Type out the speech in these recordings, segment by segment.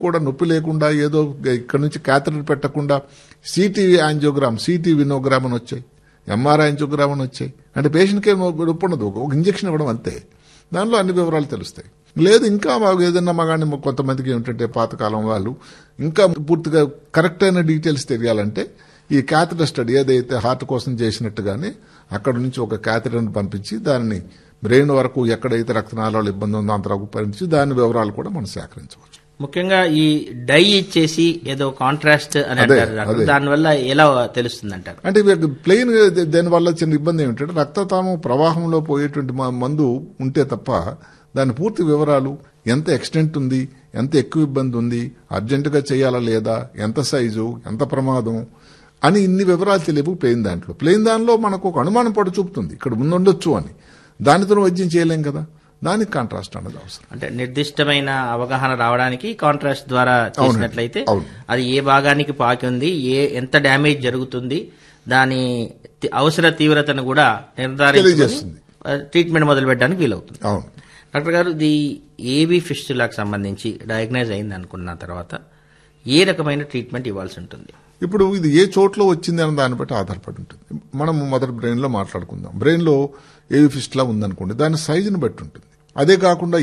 కూడా నొప్పి లేకుండా ఏదో ఇక్కడ నుంచి క్యాథెటర్ పెట్టకుండా సిటీ యాంజియోగ్రామ్, సిటీ వినోగ్రామ్ అని వచ్చాయి, ఎంఆర్ఐ యాంజియోగ్రామ్ అని వచ్చాయి. అంటే పేషెంట్కి నొప్పి ఉండదు, ఒక ఇంజక్షన్ ఇవ్వడం అంతే. దానిలో అన్ని వివరాలు తెలుస్తాయి. లేదు ఇంకా ఏదన్నా మగాని కొంతమందికి ఏమిటంటే పాతకాలం వాళ్ళు ఇంకా పూర్తిగా కరెక్ట్ అయిన డీటెయిల్స్ తెలియాలంటే ఈ క్యాథెటర్ స్టడీ ఏదైతే హార్ట్ కోసం చేసినట్టుగానే అక్కడ నుంచి ఒక క్యాథెటర్ని పంపించి దాన్ని బ్రెయిన్ వరకు ఎక్కడైతే రక్తనాళాలు ఇబ్బంది ఉందో అంతవరకు పంపించి దాని వివరాలు కూడా మనం సేకరించవచ్చు. ముఖ్యంగా ఈ డై ఇచ్చేసి ఏదో కాంట్రాస్ట్ అని అంటారు, దానివల్ల ఎలా తెలుస్తుంది అంటారు? అంటే ప్లెయిన్ దానివల్ల చిన్న ఇబ్బంది ఏమిటంటే రక్తతాము ప్రవాహంలో పోయేటువంటి మందు ఉంటే తప్ప దాని పూర్తి వివరాలు ఎంత ఎక్స్టెంట్ ఉంది, ఎంత ఎక్కువ ఇబ్బంది ఉంది, అర్జెంటుగా చేయాలా లేదా, ఎంత సైజు, ఎంత ప్రమాదం అని ఇన్ని వివరాలు తెలియవు ప్లెయిన్ దాంట్లో. ప్లెయిన్ దానిలో మనకు ఒక అనుమానం పడి చూపుతుంది ఇక్కడ ముందుండొచ్చు అని. దానితో వైద్యం చేయలేం కదా, దానికి కాంట్రాస్ట్ అన్నది అవసరం. అంటే నిర్దిష్టమైన అవగాహన రావడానికి కాంట్రాస్ట్ ద్వారా చేసినట్లయితే అది ఏ భాగానికి పాకి ఉంది, ఎంత డ్యామేజ్ జరుగుతుంది, దాని అవసర తీవ్రతను కూడా నిర్ధారిస్తుంది, ట్రీట్మెంట్ మొదలు పెట్టడానికి వీలవుతుంది. అవును డాక్టర్ గారు, ఇది ఏబీ ఫిస్టులాకు సంబంధించి డయాగ్నైజ్ అయింది అనుకున్న తర్వాత ఏ రకమైన ట్రీట్మెంట్ ఇవ్వాల్సి ఉంటుంది? ఇప్పుడు ఇది ఏ చోట్లో వచ్చింది అన్న దాన్ని బట్టి ఆధారపడి ఉంటుంది. మనం మొదటి బ్రెయిన్ లో మాట్లాడుకుందాం. బ్రెయిన్ లో ఏవి ఫిస్టులా ఉందనుకోండి, దాని సైజుని బట్టి ఉంటుంది. అదే కాకుండా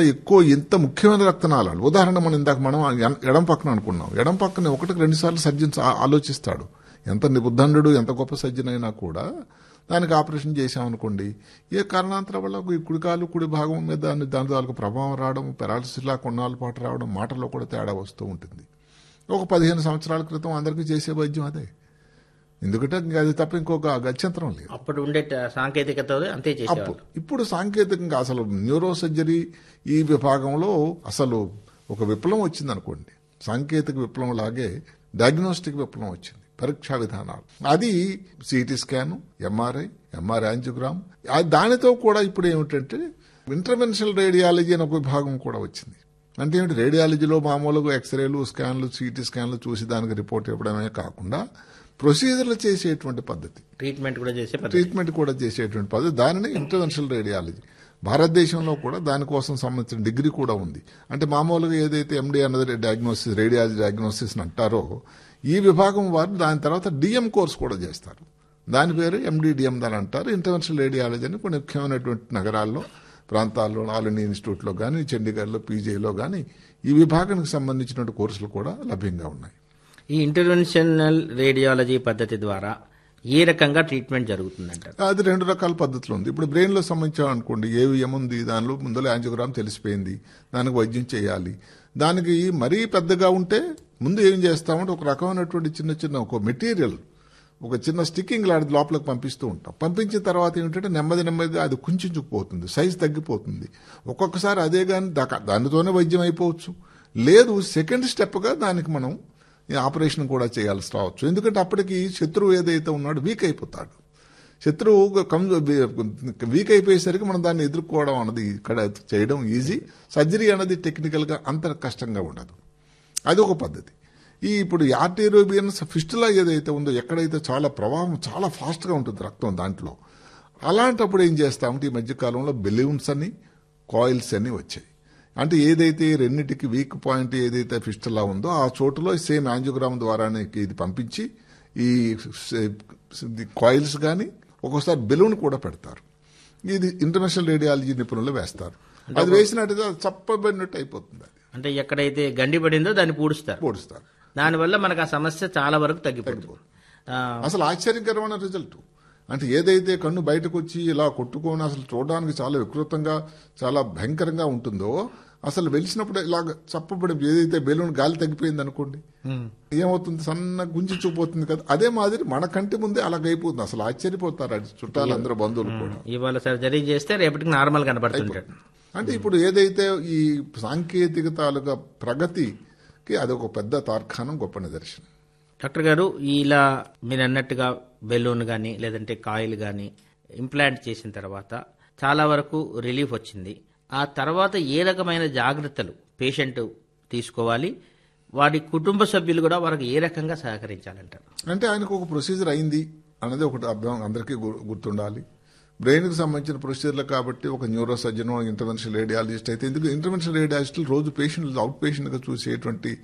ఎంత ముఖ్యమైన రక్తనాళాలు, ఉదాహరణ మనం ఎడం పక్కన అనుకున్నాం, ఎడం పక్కన 1-2 సార్లు సర్జన్ ఆలోచిస్తాడు. ఎంత నిబుద్ధండు, ఎంత గొప్ప సర్జన్ అయినా కూడా దానికి ఆపరేషన్ చేశామనుకోండి, ఏ కారణాంతరం వల్ల ఈ కుడికాలు కుడి భాగం మీద దాని తాలూకు ప్రభావం రావడం, పెరాలసిస్ లా కొన్నాళ్ళ పాటు రావడం, మాటల్లో కూడా తేడా వస్తూ ఉంటుంది. ఒక 15 సంవత్సరాల క్రితం అందరికీ చేసే వైద్యం అదే. ఎందుకంటే అది తప్ప ఇంకొక గత్యంతరం లేదు. అప్పుడు ఉండే సాంకేతికత అంతే చేసేవారు. ఇప్పుడు సాంకేతికంగా అసలు న్యూరో సర్జరీ ఈ విభాగంలో అసలు ఒక విప్లవం వచ్చింది అనుకోండి. సాంకేతిక విప్లవం లాగే డయాగ్నోస్టిక్ విప్లవం వచ్చింది, పరీక్షా విధానాలు. అది సిటీ స్కాన్, ఎంఆర్ఐ యాంజియోగ్రామ్. దానితో కూడా ఇప్పుడు ఏమిటంటే ఇంటర్వెన్షనల్ రేడియాలజీ అనే ఒక విభాగం కూడా వచ్చింది. అంటే ఏమిటి, రేడియాలజీలో మామూలుగా ఎక్స్రేలు, స్కాన్లు, సిటీ స్కాన్లు చూసి దానికి రిపోర్ట్ ఇవ్వడమే కాకుండా ప్రొసీజర్లు చేసేటువంటి పద్ధతి, ట్రీట్మెంట్ కూడా చేసేటువంటి పద్ధతి, దానిని ఇంటర్వెన్షనల్ రేడియాలజీ. భారతదేశంలో కూడా దానికోసం సంబంధించిన డిగ్రీ కూడా ఉంది. అంటే మామూలుగా ఏదైతే ఎండి అన్నది డయాగ్నోసిస్, రేడియాలజీ డయాగ్నోసిస్ అంటారో, ఈ విభాగం వారు దాని తర్వాత డిఎం కోర్స్ కూడా చేస్తారు. దాని పేరు ఎండిడిఎం అని అంటారు. ఇంటర్వెన్షనల్ రేడియాలజీ అని కొన్ని ముఖ్యమైనటువంటి నగరాల్లో, ప్రాంతాల్లో, ఆల్ ఇండియా ఇన్స్టిట్యూట్లో కానీ, చండీగఢ్లో, పీజీలో కానీ ఈ విభాగానికి సంబంధించిన కోర్సులు కూడా లభ్యంగా ఉన్నాయి. ఈ ఇంటర్వెన్షనల్ రేడియాలజీ పద్ధతి ద్వారా ఏ రకంగా ట్రీట్మెంట్ జరుగుతుందంటారు? అది 2 రకాల పద్ధతులు ఉంది. ఇప్పుడు బ్రెయిన్ లో సంబంధించిన అనుకోండి, ఏవిఎం ఉంది, దానిలో ముందులో యాంజియోగ్రామ్ తెలిసిపోయింది, దానికి వైద్యం చేయాలి. దానికి మరీ పెద్దగా ఉంటే ముందు ఏం చేస్తామంటే ఒక రకమైనటువంటి చిన్న ఒక మెటీరియల్, ఒక చిన్న స్టిక్కింగ్ లాంటి లోపలికి పంపిస్తూ ఉంటాం. పంపించిన తర్వాత ఏమిటంటే నెమ్మదిగా అది కుంచుకుపోతుంది, సైజ్ తగ్గిపోతుంది. ఒక్కొక్కసారి అదే కానీ దానితోనే వైద్యం అయిపోవచ్చు. లేదు, సెకండ్ స్టెప్గా దానికి మనం ఆపరేషన్ కూడా చేయాల్సి రావచ్చు. ఎందుకంటే అప్పటికి శత్రువు ఏదైతే ఉన్నాడో వీక్ అయిపోతాడు. శత్రువు వీక్ అయిపోయేసరికి మనం దాన్ని ఎదుర్కోవడం అన్నది ఇక్కడ చేయడం ఈజీ. సర్జరీ అన్నది టెక్నికల్ గా అంత కష్టంగా ఉండదు. అది ఒక పద్ధతి. ఇప్పుడు ఆర్టెరియోబియన్ ఫిస్టులా ఏదైతే ఉందో, ఎక్కడైతే చాలా ప్రవాహం చాలా ఫాస్ట్ గా ఉంటుంది రక్తం దాంట్లో, అలాంటప్పుడు ఏం చేస్తామంటే ఈ మధ్యకాలంలో బెలూన్స్ అని, కాయిల్స్ అని వచ్చాయి. అంటే ఏదైతే రెండింటికి వీక్ పాయింట్ ఏదైతే ఫిస్టులా ఉందో ఆ చోటులో సేమ్ యాంజియోగ్రామ్ ద్వారానే ఇది పంపించి ఈ కాయిల్స్ కానీ ఒక్కోసారి బెలూన్ కూడా పెడతారు. ఇది ఇంటర్నేషనల్ రేడియాలజీ నిపుణులు వేస్తారు. అది వేసినట్టుగా చప్పబడినట్టు అయిపోతుంది. అంటే ఎక్కడైతే గండి పడిందో దాన్ని పూడుస్తారు. దానివల్ల మనకు ఆ సమస్య చాలా వరకు తగ్గిపోతుంది. అసలు ఆశ్చర్యకరమైన రిజల్ట్. అంటే ఏదైతే కన్ను బయటకు వచ్చి ఇలా కొట్టుకొని అసలు చూడడానికి చాలా వికృతంగా, చాలా భయంకరంగా ఉంటుందో, అసలు వెలిసినప్పుడు ఇలాగ చప్పబడి ఏదైతే బెలూన్ గాలి తగ్గిపోయింది అనుకోండి, ఏమవుతుంది, సన్న గుంజి చూపోతుంది కదా. అదే మాదిరి మన కంటి ముందే అలాగైపోతుంది. అసలు ఆశ్చర్యపోతారు చుట్టాలందరూ, బంధువులు కూడా. ఇవాళ సర్జరీ చేస్తే రేపటికి నార్మల్ కనపడుతుంటాడు. అంటే ఇప్పుడు ఏదైతే ఈ సాంకేతికతలుగా ప్రగతికి అదొక పెద్ద తార్కాణం, గొప్ప నిదర్శనం. డాక్టర్ గారు, ఇలా మీరు అన్నట్టుగా బెలూన్ కానీ లేదంటే కాయిల్ కానీ ఇంప్లాంట్ చేసిన తర్వాత చాలా వరకు రిలీఫ్ వచ్చింది. ఆ తర్వాత ఏ రకమైన జాగ్రత్తలు పేషెంట్ తీసుకోవాలి, వాడి కుటుంబ సభ్యులు కూడా వారికి ఏ రకంగా సహకరించాలంటారు? అంటే ఆయనకు ఒక ప్రొసీజర్ అయింది అన్నది ఒకటి అర్థం అందరికీ గుర్తుండాలి. బ్రెయిన్ కి సంబంధించిన ప్రొసీజర్లు కాబట్టి ఒక న్యూరో సర్జన్ ఇంటర్వెన్షనల్ రేడియాలజిస్ట్ అయితే ఇంటర్వెన్షనల్ రేడియాలజిస్టులు రోజు పేషెంట్లు అవుట్ పేషెంట్ గా చూసేటువంటి